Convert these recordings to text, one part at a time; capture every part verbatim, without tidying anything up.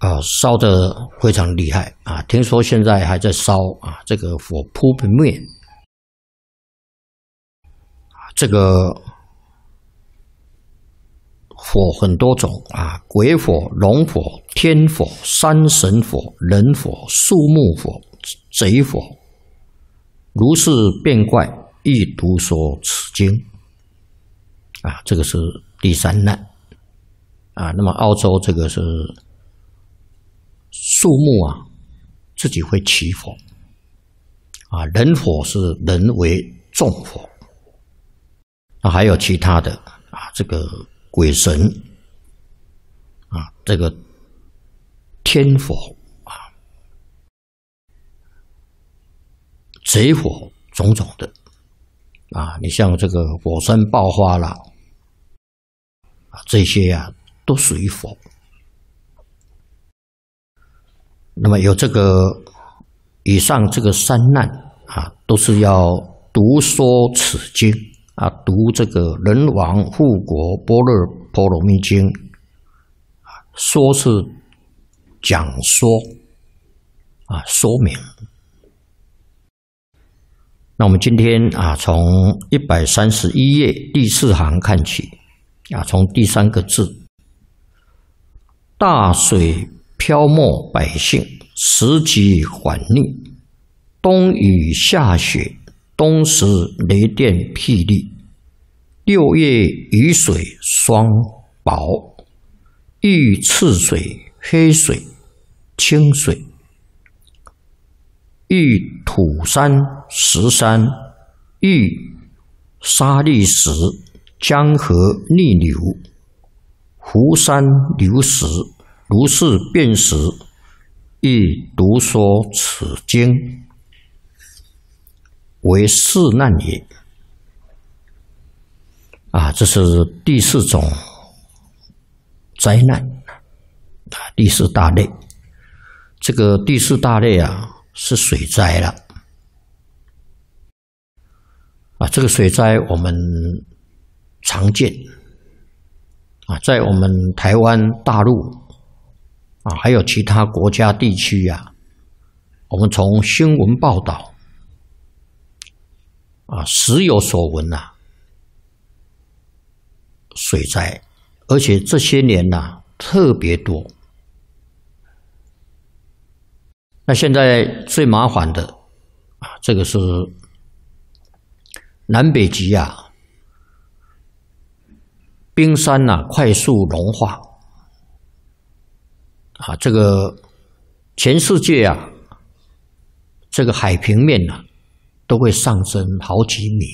啊，烧得非常厉害啊！听说现在还在烧啊，这个火扑不灭。这个火很多种啊，鬼火、龙火、天火、山神火、人火、树木火、贼火，如是变怪，亦独说此经。啊，这个是第三难啊。那么澳洲这个是树木啊，自己会起火啊，人火是人为纵火。啊，还有其他的啊，这个鬼神啊，这个天火啊，贼火种种的啊，你像这个火山爆发了啊，这些啊都属于火。那么有这个以上这个三难啊，都是要读说此经。啊，读这个《人王护国般若波罗蜜经》，说是讲说啊，说明。那我们今天啊，从一百三十一页第四行看起啊，从第三个字：大水漂没百姓，时急缓逆，冬雨夏雪。冬时雷电霹雳，六月雨水霜雹，遇赤水、黑水、清水，遇土山、石山，遇沙砾石、江河逆流，湖山流石，如是变时，亦独说此经。为四难也。啊，这是第四种灾难啊，第四大类。这个第四大类啊，是水灾了。啊，这个水灾我们常见啊，在我们台湾大陆啊，还有其他国家地区啊，我们从新闻报道。啊，时有所闻呐、啊，水灾，而且这些年呐、啊、特别多。那现在最麻烦的啊，这个是南北极啊，冰山呐、啊、快速融化啊，这个全世界啊，这个海平面呐、啊。都会上升好几米，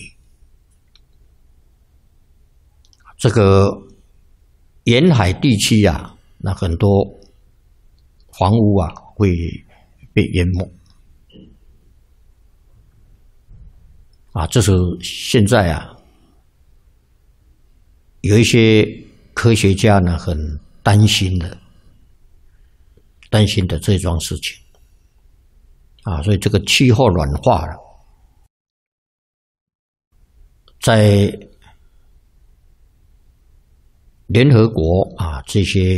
这个沿海地区啊，那很多房屋啊会被淹没，啊，这是现在啊有一些科学家呢很担心的，担心的这桩事情，啊，所以这个气候暖化了。在联合国啊，这些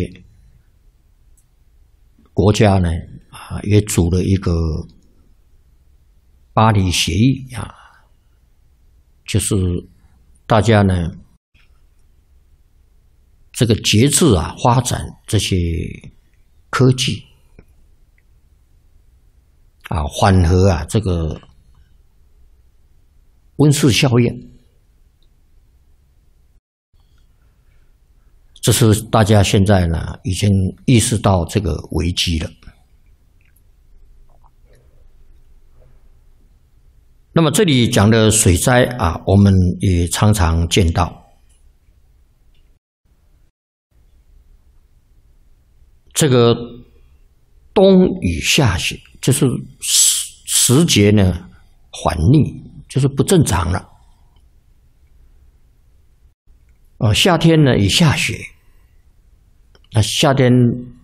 国家呢啊，也组了一个巴黎协议啊，就是大家呢这个节制啊，发展这些科技啊，缓和啊这个温室效应。这是大家现在呢已经意识到这个危机了。那么这里讲的水灾啊，我们也常常见到。这个冬雨夏雪，就是时时节呢缓逆，就是不正常了。哦，夏天呢也下雪。那夏天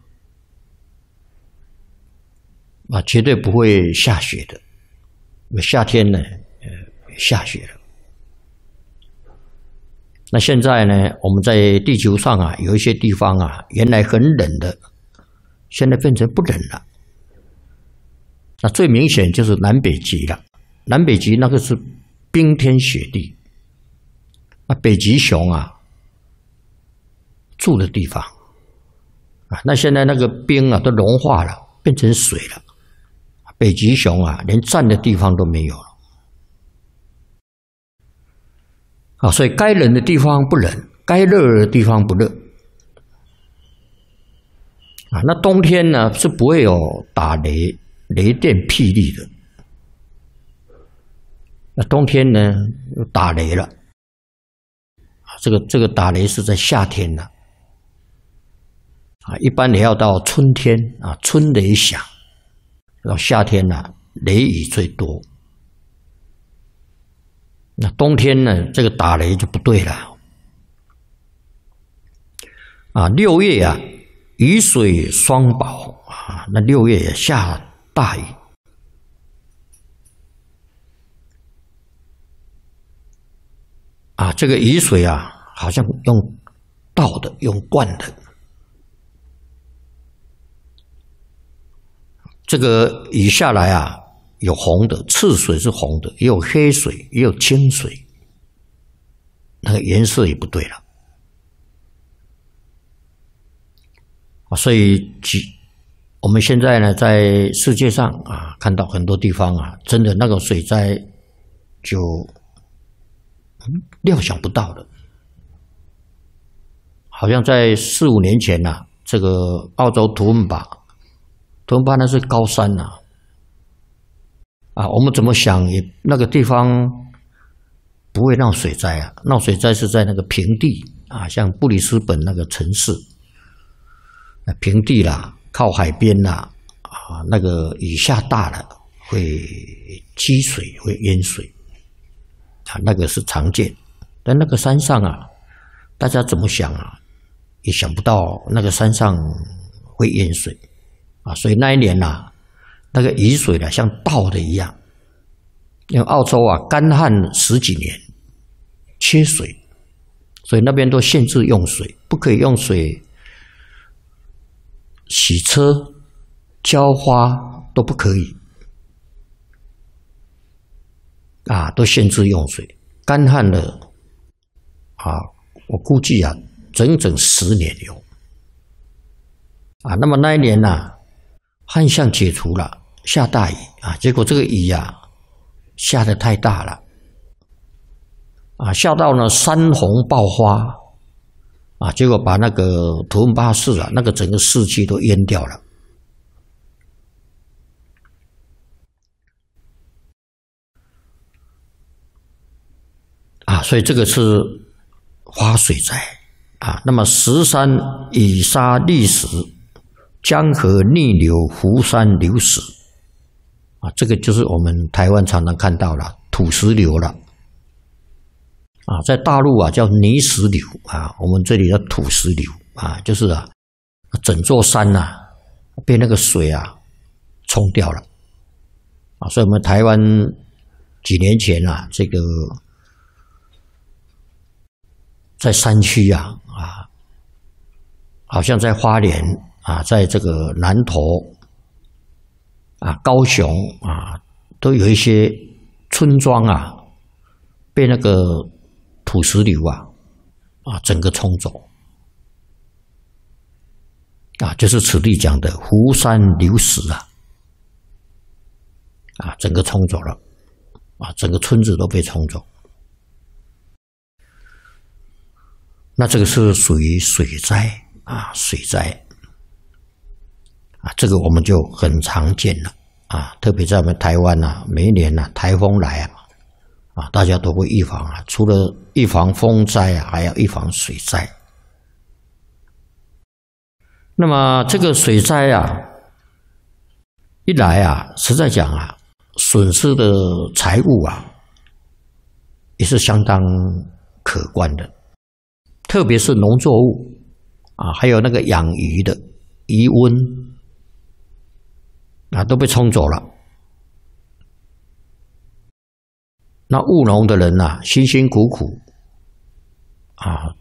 啊，绝对不会下雪的。夏天呢，呃，下雪了。那现在呢，我们在地球上啊，有一些地方啊，原来很冷的现在变成不冷了。那最明显就是南北极了，南北极那个是冰天雪地，那北极熊啊住的地方啊，那现在那个冰啊都融化了，变成水了，北极熊啊连站的地方都没有了。啊，所以该冷的地方不冷，该热的地方不热。啊，那冬天呢是不会有打雷、雷电霹雳的。那冬天呢又打雷了。啊，这个这个打雷是在夏天呢。啊，一般也要到春天啊，春雷响。到夏天呢，雷雨最多。那冬天呢，这个打雷就不对了。啊，六月啊，雨水双宝啊，那六月也下大雨。啊，这个雨水啊，好像用倒的，用灌的。这个雨下来啊，有红的，赤水是红的，也有黑水，也有清水，那个颜色也不对了。啊，所以我们现在呢，在世界上啊，看到很多地方啊，真的那个水灾就嗯料想不到的。好像在四五年前呐、啊，这个澳洲图文巴，图文巴那是高山呐、啊。啊，我们怎么想也那个地方不会闹水灾啊！闹水灾是在那个平地啊，像布里斯本那个城市，平地啦，靠海边啦，啊，那个雨下大了会积水，会淹水，啊，那个是常见。但那个山上啊，大家怎么想啊，也想不到那个山上会淹水啊！所以那一年呐、啊。那个雨水呢，像倒的一样，因为澳洲啊干旱十几年，缺水，所以那边都限制用水，不可以用水洗车、浇花都不可以，啊，都限制用水，干旱了啊，我估计啊，整整十年有，啊，那么那一年呢、啊，旱象解除了。下大雨啊，结果这个雨啊下得太大了啊，下到呢山洪爆发啊，结果把那个图文巴市啊那个整个市区都淹掉了啊，所以这个是花水灾啊。那么石山雨沙砾石，江河逆流，湖山流石。啊，这个就是我们台湾常常看到了土石流了，啊，在大陆啊叫泥石流啊，我们这里叫土石流啊，就是啊，整座山呐、啊、被那个水啊冲掉了，啊，所以我们台湾几年前啊，这个在山区啊啊，好像在花莲啊，在这个南投。啊，高雄啊，都有一些村庄啊，被那个土石流啊，啊，整个冲走，啊，就是此地讲的湖山流石啊，啊，整个冲走了，啊，整个村子都被冲走。那这个是属于水灾啊，水灾。啊，这个我们就很常见了啊，特别在我们台湾啊，每一年啊台风来啊，啊大家都会预防啊，除了预防风灾啊，还要预防水灾。那么这个水灾啊，一来啊，实在讲啊，损失的财物啊，也是相当可观的，特别是农作物啊，还有那个养鱼的鱼塭。啊，都被冲走了。那务农的人呐、啊，辛辛苦苦啊，